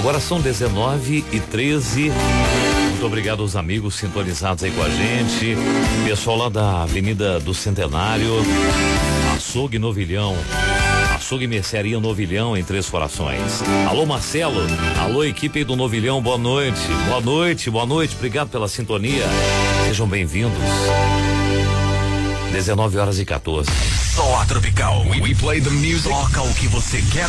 Agora são 19h13. Muito obrigado aos amigos sintonizados aí com a gente. Pessoal lá da Avenida do Centenário, Açougue Novilhão, Açougue Mercearia Novilhão, em Três Corações. Alô, Marcelo. Alô, equipe aí do Novilhão, boa noite. Boa noite, boa noite. Obrigado pela sintonia. Sejam bem-vindos. 19h14. Só a Tropical. We play the music. Toca o que você quer.